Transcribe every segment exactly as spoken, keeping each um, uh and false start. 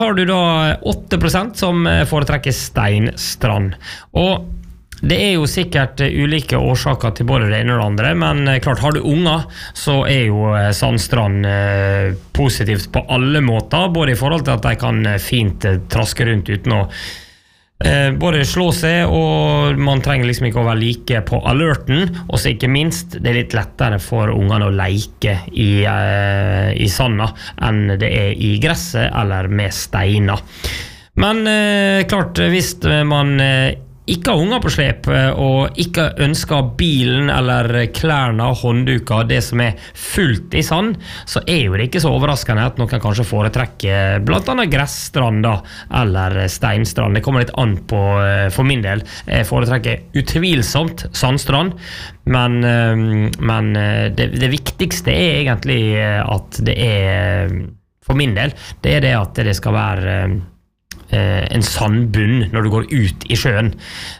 har du da åtte prosent som foretrekker steinstrand. Og det er jo sikkert ulike årsaker til både det ene og det andre, men klart, har du unger, så er jo sandstrand positivt på alle måter, både i forhold til at de kan fint traske rundt uten å eh, både slå seg, og man trenger liksom ikke å være like på alerten, og så ikke minst, det er litt lettere for ungene å leke i, eh, i sanda enn det er i gresset eller med steiner. Men eh, klart, hvis man eh, ikke har unger på slep, og ikke ønsker bilen eller klærne og håndduker, det som er fullt i sand, så er jo det ikke så overraskende at noen kanskje foretrekker blant annet gressstrand da, eller steinstrand. Det kommer litt an på, for min del. Jeg foretrekker utvilsomt sandstrand, men, men det, det viktigste er egentlig at det er, for min del, det er det at det skal være en sandbunn når du går ut i sjøen,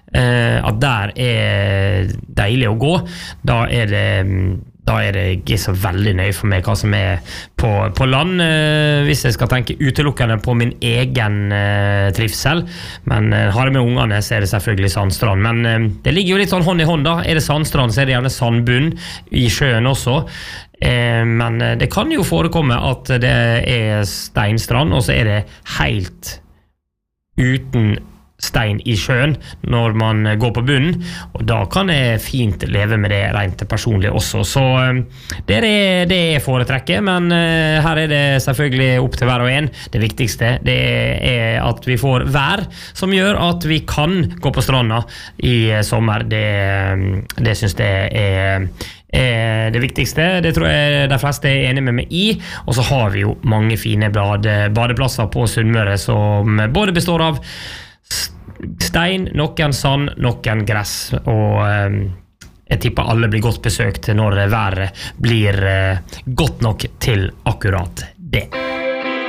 at der er deilig å gå. Da er det, da er det ikke så veldig nøye for meg hva som er på, på land, hvis jeg skal tenke utelukkende på min egen trivsel. Men har jeg med ungene, så er det selvfølgelig sandstrand. Men det ligger jo litt sånn hånd i hånd da. Er det sandstrand, så er det gjerne sandbunn i sjøen også. Men det kan jo forekomme at det er steinstrand, og så er det helt uten stein i sjøen når man går på bunnen, og da kan jeg fint leve med det rent personlig også. Så det er det jeg foretrekker, men her er det selvfølgelig opp til hver og en. Det viktigste det er at vi får vær som gjør at vi kan gå på stranda i sommer. Det, det synes jeg er er det viktigste. Det tror jeg de fleste er enige med meg i, og så har vi jo mange fine bade, badeplasser på Sunnmøre som både består av stein, noen sand, noen gress, og eh, jeg tipper alle blir godt besøkt når været blir eh, godt nok til akkurat det.